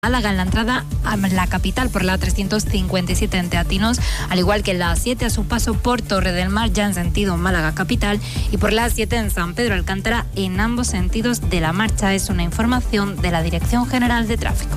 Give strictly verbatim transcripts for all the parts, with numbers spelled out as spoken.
Málaga en la entrada a la capital por la trescientos cincuenta y siete en Teatinos, al igual que en la A siete a su paso por Torre del Mar ya en sentido Málaga capital y por la A siete en San Pedro Alcántara en ambos sentidos de la marcha. Es una información de la Dirección General de Tráfico.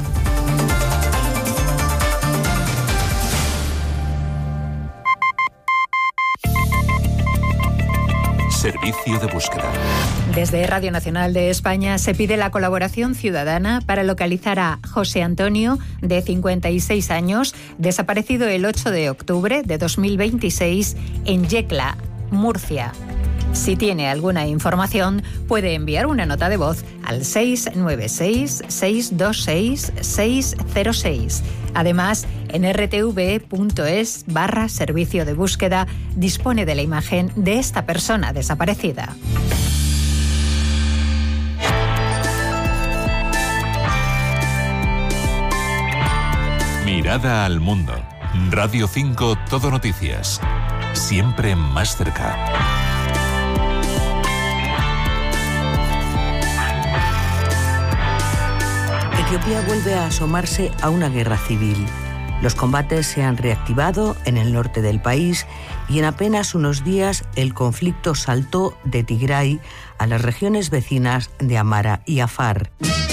Servicio de búsqueda. Desde Radio Nacional de España se pide la colaboración ciudadana para localizar a José Antonio, de cincuenta y seis años, desaparecido el ocho de octubre de dos mil veintiséis en Yecla, Murcia. Si tiene alguna información, puede enviar una nota de voz al seis nueve seis, seis dos seis, seis cero seis. Además, en r t v punto es barra servicio de búsqueda dispone de la imagen de esta persona desaparecida. Mirada al mundo. Radio cinco Todo Noticias. Siempre más cerca. Etiopía vuelve a asomarse a una guerra civil. Los combates se han reactivado en el norte del país y en apenas unos días el conflicto saltó de Tigray a las regiones vecinas de Amara y Afar.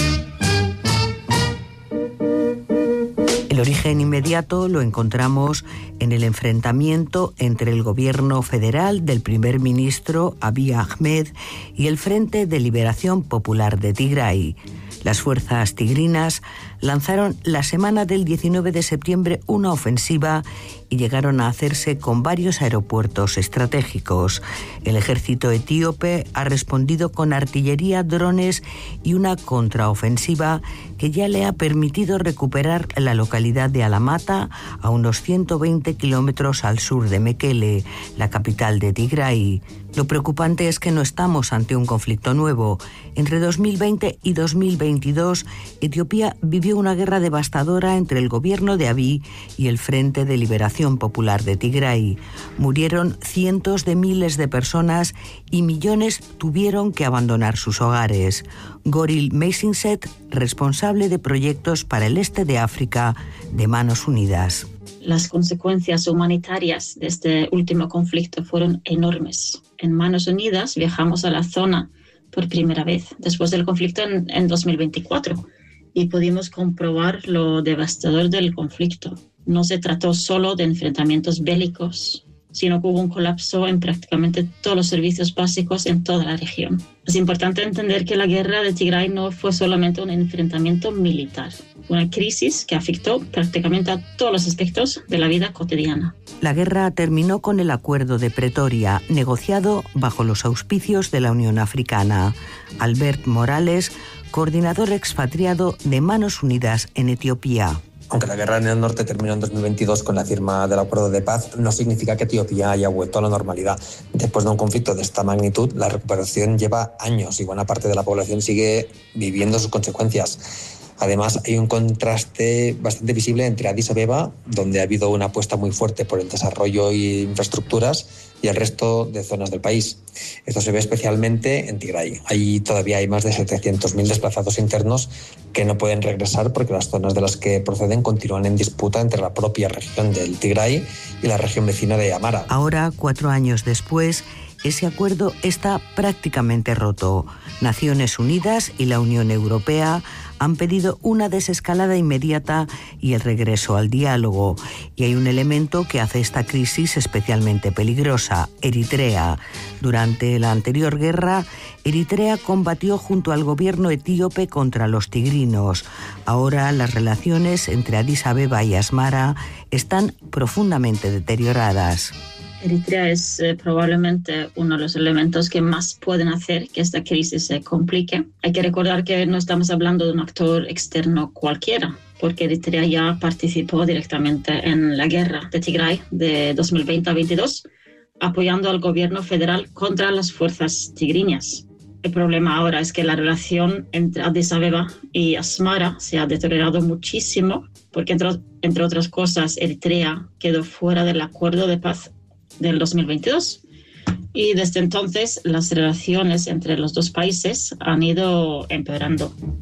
El origen inmediato lo encontramos en el enfrentamiento entre el gobierno federal del primer ministro Abiy Ahmed y el Frente de Liberación Popular de Tigray. Las fuerzas tigrinas lanzaron la semana del diecinueve de septiembre una ofensiva y llegaron a hacerse con varios aeropuertos estratégicos. El ejército etíope ha respondido con artillería, drones y una contraofensiva que ya le ha permitido recuperar la localidad de Alamata, a unos ciento veinte kilómetros al sur de Mekele, la capital de Tigray. Lo preocupante es que no estamos ante un conflicto nuevo. Entre dos mil veinte y dos mil veintidós, Etiopía vivió una guerra devastadora entre el gobierno de Abiy y el Frente de Liberación Popular de Tigray. Murieron cientos de miles de personas y millones tuvieron que abandonar sus hogares. Goril Meisinset, responsable de proyectos para el este de África de Manos Unidas. Las consecuencias humanitarias de este último conflicto fueron enormes. En Manos Unidas viajamos a la zona por primera vez después del conflicto en, en dos mil veinticuatro y pudimos comprobar lo devastador del conflicto. No se trató solo de enfrentamientos bélicos, sino que hubo un colapso en prácticamente todos los servicios básicos en toda la región. Es importante entender que la guerra de Tigray no fue solamente un enfrentamiento militar, fue una crisis que afectó prácticamente a todos los aspectos de la vida cotidiana. La guerra terminó con el Acuerdo de Pretoria, negociado bajo los auspicios de la Unión Africana. Albert Morales, coordinador expatriado de Manos Unidas en Etiopía. Aunque la guerra en el norte terminó en dos mil veintidós con la firma del acuerdo de paz, no significa que Etiopía haya vuelto a la normalidad. Después de un conflicto de esta magnitud, la recuperación lleva años y buena parte de la población sigue viviendo sus consecuencias. Además, hay un contraste bastante visible entre Addis Abeba, donde ha habido una apuesta muy fuerte por el desarrollo e infraestructuras, y el resto de zonas del país. Esto se ve especialmente en Tigray. Ahí todavía hay más de setecientos mil desplazados internos que no pueden regresar porque las zonas de las que proceden continúan en disputa entre la propia región del Tigray y la región vecina de Amara. Ahora, cuatro años después, ese acuerdo está prácticamente roto. Naciones Unidas y la Unión Europea han pedido una desescalada inmediata y el regreso al diálogo. Y hay un elemento que hace esta crisis especialmente peligrosa: Eritrea. Durante la anterior guerra, Eritrea combatió junto al gobierno etíope contra los tigrinos. Ahora las relaciones entre Addis Abeba y Asmara están profundamente deterioradas. Eritrea es eh, probablemente uno de los elementos que más pueden hacer que esta crisis se complique. Hay que recordar que no estamos hablando de un actor externo cualquiera, porque Eritrea ya participó directamente en la guerra de Tigray de dos mil veinte a veintidós, apoyando al gobierno federal contra las fuerzas tigrinas. El problema ahora es que la relación entre Addis Abeba y Asmara se ha deteriorado muchísimo, porque entre, entre otras cosas, Eritrea quedó fuera del acuerdo de paz del dos mil veintidós y desde entonces las relaciones entre los dos países han ido empeorando.